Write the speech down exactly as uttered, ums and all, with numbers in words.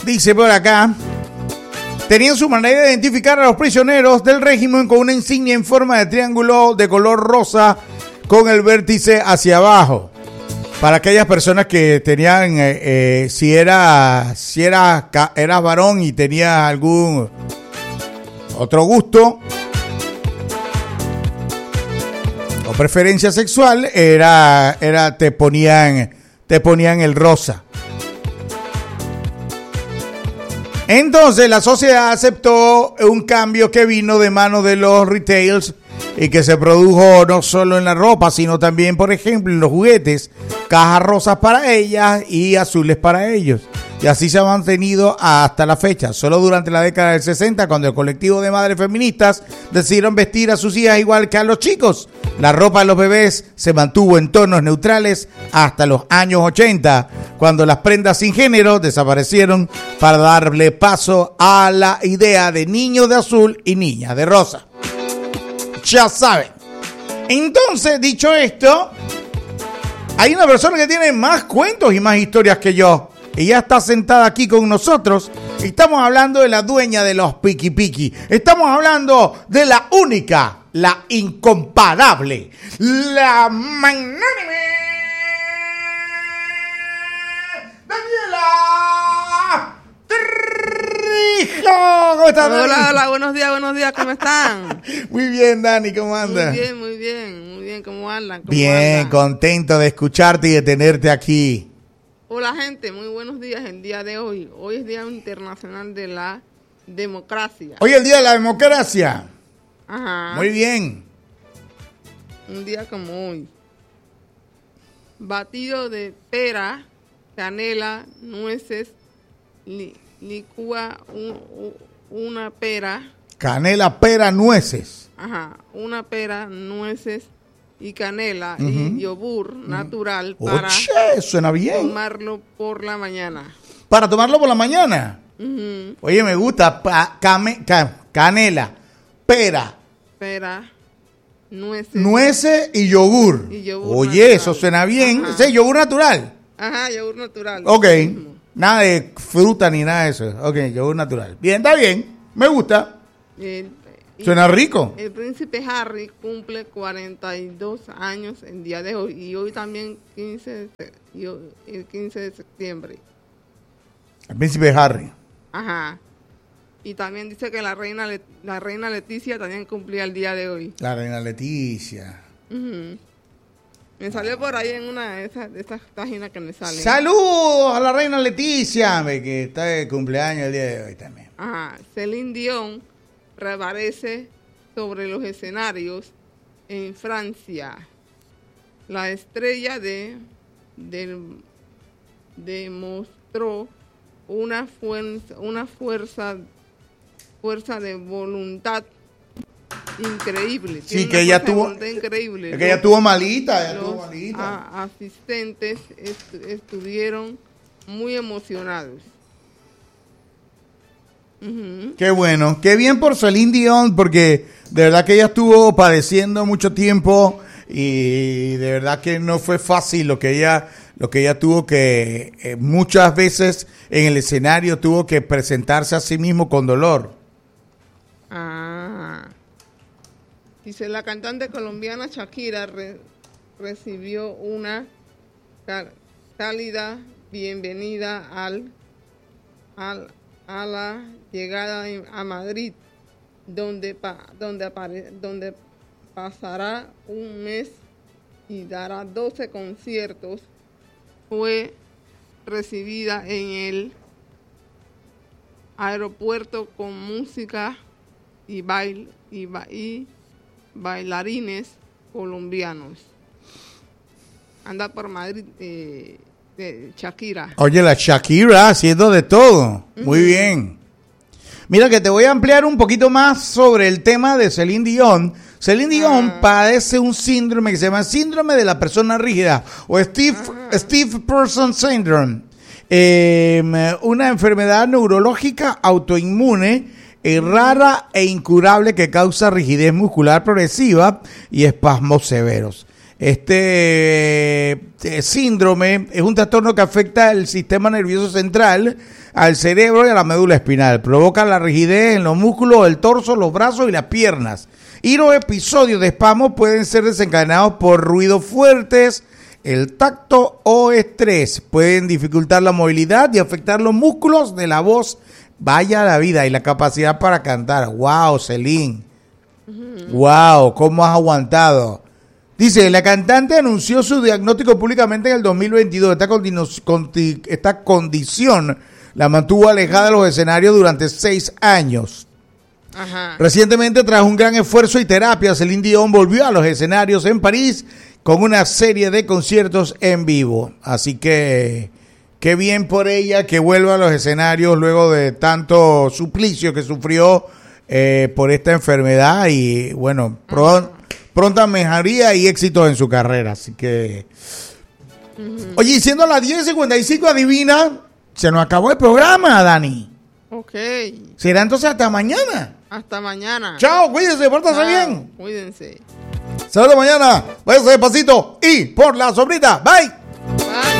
Dice por acá, tenían su manera de identificar a los prisioneros del régimen con una insignia en forma de triángulo de color rosa con el vértice hacia abajo. Para aquellas personas que tenían, eh, eh, si era, si era, eras varón y tenías algún otro gusto o preferencia sexual, era, era, te ponían, te ponían el rosa. Entonces la sociedad aceptó un cambio que vino de mano de los retails y que se produjo no solo en la ropa, sino también, por ejemplo, en los juguetes, cajas rosas para ellas y azules para ellos. Y así se ha mantenido hasta la fecha. Solo durante la década del sesenta, cuando el colectivo de madres feministas decidieron vestir a sus hijas igual que a los chicos, la ropa de los bebés se mantuvo en tonos neutrales hasta los años ochenta, cuando las prendas sin género desaparecieron para darle paso a la idea de niño de azul y niña de rosa. Ya saben. Entonces, dicho esto, hay una persona que tiene más cuentos y más historias que yo. Ella está sentada aquí con nosotros. Estamos hablando de la dueña de los Piki Piki. Estamos hablando de la única, la incomparable, la magnánime Daniela Trijo. ¿Cómo estás, Dani? Hola, hola, buenos días, buenos días, ¿cómo están? Muy bien, Dani, ¿cómo andas? Muy bien, muy bien, muy bien, ¿cómo andan? ¿Cómo bien, andan? Contento de escucharte y de tenerte aquí. Hola, gente, muy buenos días el día de hoy. Hoy es Día Internacional de la Democracia. Hoy es el Día de la Democracia. Ajá. Muy bien. Un día como hoy. Batido de pera, canela, nueces, li, licúa un, un, una pera. Canela, pera, nueces. Ajá, una pera, nueces y canela uh-huh. y yogur uh-huh. natural para Oye, suena bien. tomarlo por la mañana. Para tomarlo por la mañana. Uh-huh. Oye, me gusta pa, came, ca, canela, pera, pera, nueces, nueces y yogur. Y yogur Oye, natural. Eso suena bien. Ajá. Ese es yogur natural. Ajá, yogur natural. Ok, nada de fruta ni nada de eso. Ok, yogur natural. Bien, está bien. Me gusta. El, Suena rico. El príncipe Harry cumple cuarenta y dos años el día de hoy y hoy también quince de, el quince de septiembre. El príncipe Harry. Ajá. Y también dice que la reina la reina Leticia también cumplía el día de hoy. La reina Leticia. Uh-huh. Me salió por ahí en una de esas, de esas páginas que me salen. ¡Saludos a la reina Leticia! Que está de cumpleaños el día de hoy también. Ajá. Celine Dion reaparece sobre los escenarios en Francia. La estrella de, de demostró una fuerza, una fuerza, fuerza de voluntad increíble. Sí, que ella tuvo, increíble. Es que ella tuvo malita, ella los tuvo malita. A, asistentes est, estuvieron muy emocionados. Uh-huh. Qué bueno, qué bien por Celine Dion, porque de verdad que ella estuvo padeciendo mucho tiempo y de verdad que no fue fácil lo que ella, lo que ella tuvo que, eh, muchas veces en el escenario tuvo que presentarse a sí mismo con dolor. Ah, dice la cantante colombiana Shakira re, recibió una cálida bienvenida al, al a la llegada a Madrid, donde pa, donde, apare, donde pasará un mes y dará doce conciertos. Fue recibida en el aeropuerto con música y, bail, y, ba, y bailarines colombianos. Anda por Madrid eh, de Shakira. Oye, la Shakira haciendo de todo. Uh-huh. Muy bien. Mira que te voy a ampliar un poquito más sobre el tema de Celine Dion. Celine Dion uh-huh. padece un síndrome que se llama síndrome de la persona rígida o Steve, uh-huh. Steve Person Syndrome. Eh, una enfermedad neurológica autoinmune eh, rara e incurable que causa rigidez muscular progresiva y espasmos severos. Este eh, síndrome es un trastorno que afecta el sistema nervioso central, al cerebro y a la médula espinal. Provoca la rigidez en los músculos del torso, los brazos y las piernas. Y los episodios de espasmos pueden ser desencadenados por ruidos fuertes, el tacto o estrés. Pueden dificultar la movilidad y afectar los músculos de la voz. Vaya la vida y la capacidad para cantar. ¡Wow, Celine! ¡Wow! ¿Cómo has aguantado? Dice, la cantante anunció su diagnóstico públicamente en el dos mil veintidós. Esta, continu- conti- esta condición la mantuvo alejada de los escenarios durante seis años. Ajá. Recientemente, tras un gran esfuerzo y terapia, Celine Dion volvió a los escenarios en París con una serie de conciertos en vivo. Así que, qué bien por ella que vuelva a los escenarios luego de tanto suplicio que sufrió eh, por esta enfermedad. Y bueno, pro- pronta mejoría y éxitos en su carrera. Así que, uh-huh. Oye, siendo las diez cincuenta y cinco, adivina, se nos acabó el programa, Dani. Ok. Será entonces hasta mañana. Hasta mañana. Chao, cuídense, pórtase bien. Cuídense. Saludos mañana. Váyase despacito y por la sombrita. Bye.